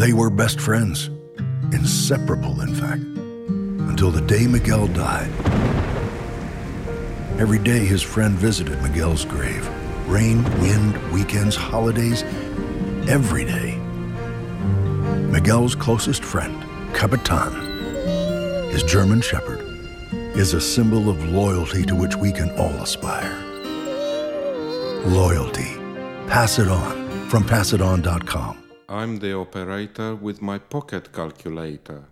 They were best friends, inseparable, in fact, until the day Miguel died. Every day his friend visited Miguel's grave. Rain, wind, weekends, holidays, every day. Miguel's closest friend, Capitan, his German shepherd, is a symbol of loyalty to which we can all aspire. Loyalty. Pass it on from passiton.com. I'm the operator with my pocket calculator.